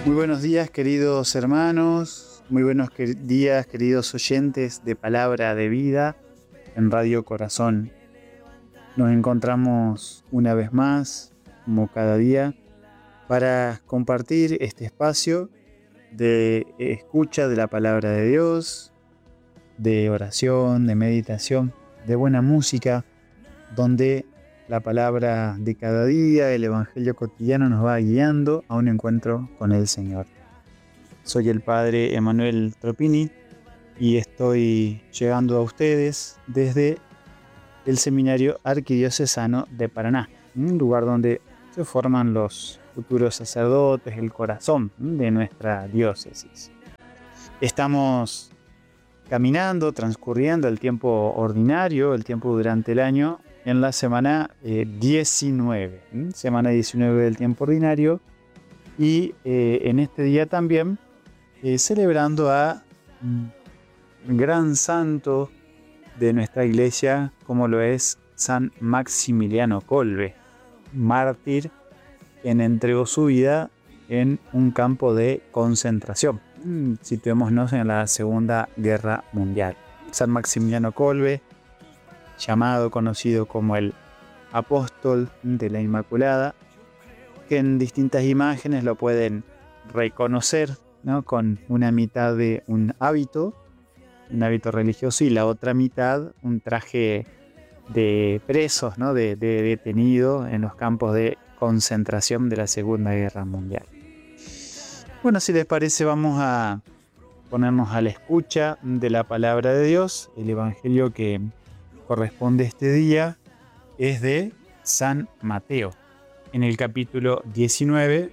Muy buenos días, queridos hermanos, muy buenos días, queridos oyentes de Palabra de Vida en Radio Corazón. Nos encontramos una vez más, como cada día, para compartir este espacio de escucha de la Palabra de Dios, de oración, de meditación, de buena música, donde la palabra de cada día, el Evangelio cotidiano nos va guiando a un encuentro con el Señor. Soy el Padre Emanuel Tropini y estoy llegando a ustedes desde el Seminario Arquidiocesano de Paraná, un lugar donde se forman los futuros sacerdotes, el corazón de nuestra diócesis. Estamos caminando, transcurriendo el tiempo ordinario, el tiempo durante el año, en la semana 19, semana 19 del tiempo ordinario, y en este día también celebrando a un gran santo de nuestra iglesia, como lo es San Maximiliano Kolbe, mártir quien entregó su vida en un campo de concentración. Situémonos en la Segunda Guerra Mundial. San Maximiliano Kolbe, conocido como el apóstol de la Inmaculada, que en distintas imágenes lo pueden reconocer, ¿no? Con una mitad de un hábito religioso, y la otra mitad un traje de presos, ¿no? de detenido en los campos de concentración de la Segunda Guerra Mundial. Bueno, si les parece, vamos a ponernos a la escucha de la palabra de Dios. El evangelio que corresponde este día es de San Mateo, en el capítulo 19,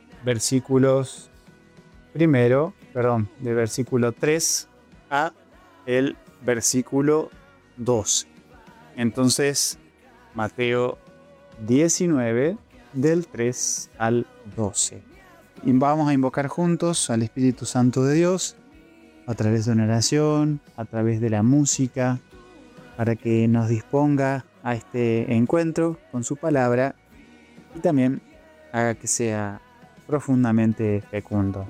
de versículo 3 a el versículo 12. Entonces, Mateo 19, del 3 al 12. Y vamos a invocar juntos al Espíritu Santo de Dios a través de una oración, a través de la música, para que nos disponga a este encuentro con su palabra y también haga que sea profundamente fecundo.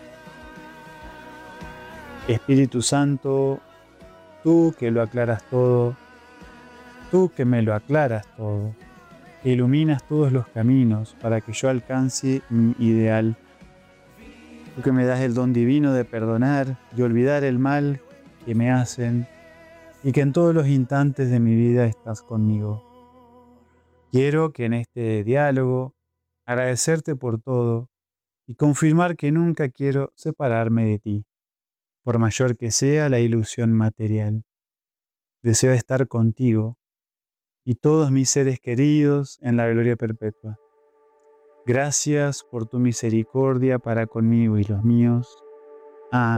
Espíritu Santo, tú que lo aclaras todo, tú que me lo aclaras todo, que iluminas todos los caminos para que yo alcance mi ideal. Tú que me das el don divino de perdonar y olvidar el mal que me hacen, y que en todos los instantes de mi vida estás conmigo. Quiero que en este diálogo agradecerte por todo y confirmar que nunca quiero separarme de ti, por mayor que sea la ilusión material. Deseo estar contigo y todos mis seres queridos en la gloria perpetua. Gracias por tu misericordia para conmigo y los míos.